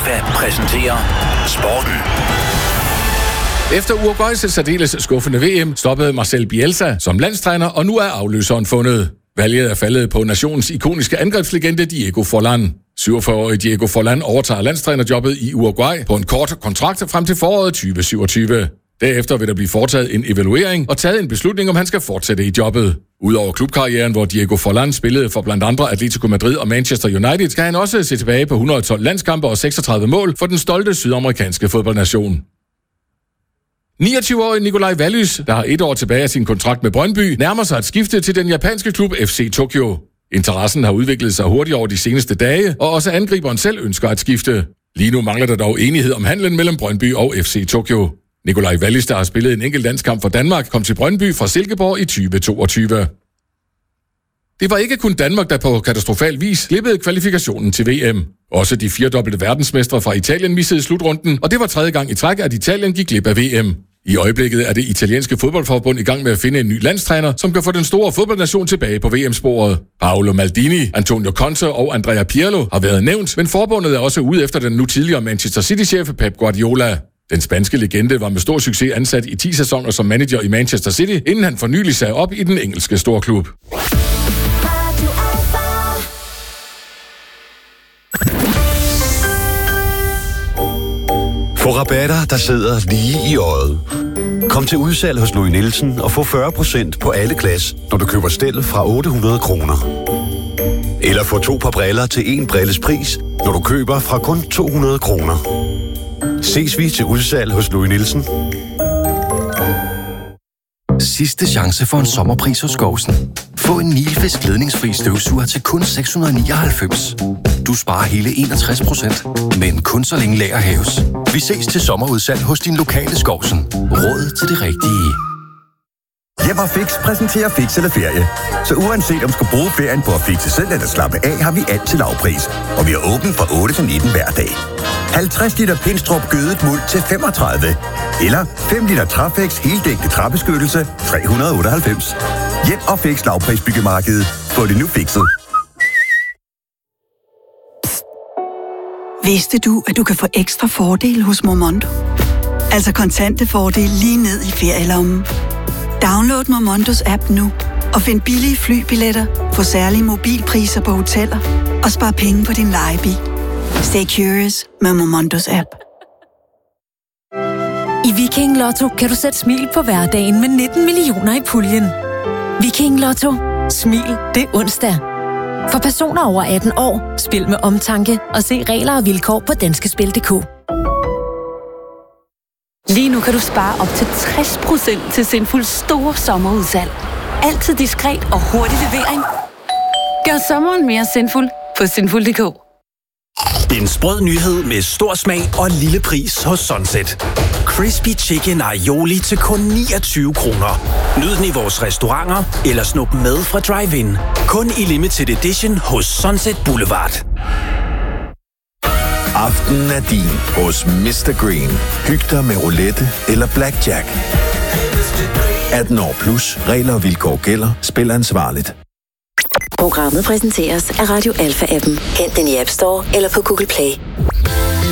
Alfa præsenterer Sporten. Efter Uruguays særdeles skuffende VM stoppede Marcel Bielsa som landstræner, og nu er afløseren fundet. Valget er faldet på nationens ikoniske angrebslegende Diego Forlán. 47-årige Diego Forlán overtager landstrænerjobbet i Uruguay på en kort kontrakt frem til foråret 2027. Derefter vil der blive foretaget en evaluering og taget en beslutning, om han skal fortsætte i jobbet. Udover klubkarrieren, hvor Diego Forlán spillede for blandt andre Atletico Madrid og Manchester United, skal han også se tilbage på 112 landskampe og 36 mål for den stolte sydamerikanske fodboldnation. 29-årige Nicolai Vallys, der har 1 år tilbage af sin kontrakt med Brøndby, nærmer sig at skifte til den japanske klub FC Tokyo. Interessen har udviklet sig hurtigt over de seneste dage, og også angriberen selv ønsker at skifte. Lige nu mangler der dog enighed om handlen mellem Brøndby og FC Tokyo. Nicolai Vallys, der har spillet en enkelt landskamp for Danmark, kom til Brøndby fra Silkeborg i 2022. Det var ikke kun Danmark, der på katastrofal vis slippede kvalifikationen til VM. Også de 4-dobbelte verdensmestre fra Italien missede slutrunden, og det var 3. gang i træk, at Italien gik glip af VM. I øjeblikket er det italienske fodboldforbund i gang med at finde en ny landstræner, som kan få den store fodboldnation tilbage på VM-sporet. Paolo Maldini, Antonio Conte og Andrea Pirlo har været nævnt, men forbundet er også ude efter den nu tidligere Manchester City-chef Pep Guardiola. Den spanske legende var med stor succes ansat i 10 sæsoner som manager i Manchester City, inden han for nylig sagde op i den engelske storklub. Få rabatter, der sidder lige i øjet. Kom til udsalg hos Louis Nielsen og få 40% på alle glas, når du køber stel fra 800 kroner. Eller få 2 par briller til 1 brilles pris, når du køber fra kun 200 kroner. Ses vi til udsalg hos Louis Nielsen. Sidste chance for en sommerpris hos Skovsen. Få en Nilfisk ledningsfri støvsuger til kun 699. Du sparer hele 61%, men kun så længe lager hæves. Vi ses til sommerudsalg hos din lokale Skovsen. Råd til det rigtige. Hjem og Fix præsenterer Fix eller ferie. Så uanset om du skal bruge ferien på at fixe selv eller slappe af, har vi alt til lavpris. Og vi er åbent fra 8 til 19 hver dag. 50 liter Pinstrup gødet muld til 35. Eller 5 liter Trafex heldækkende træbeskyttelse 398. Hjem og Fix lavprisbyggemarkedet. Få det nu fikset. Vidste du, at du kan få ekstra fordel hos Momondo? Altså kontante fordel lige ned i ferielommen. Download Momondos app nu og find billige flybilletter, få særlige mobilpriser på hoteller og spar penge på din lejebil. Stay curious med Momondos app. I Viking Lotto kan du sætte smil på hverdagen med 19 millioner i puljen. Viking Lotto. Smil det onsdag. For personer over 18 år, spil med omtanke og se regler og vilkår på danskespil.dk. Lige nu kan du spare op til 60% til Sinfuls store sommerudsalg. Altid diskret og hurtig levering. Gør sommeren mere sinful på Sinful.dk. En sprød nyhed med stor smag og lille pris hos Sunset. Crispy Chicken Aioli til kun 29 kroner. Nyd den i vores restauranter eller snup med fra drive-in. Kun i limited edition hos Sunset Boulevard. Aftenen er din hos Mr. Green. Hyg dig med roulette eller blackjack. 18 år plus. Regler og vilkår gælder. Spil ansvarligt. Programmet præsenteres af Radio Alfa-appen. Hent den i App Store eller på Google Play.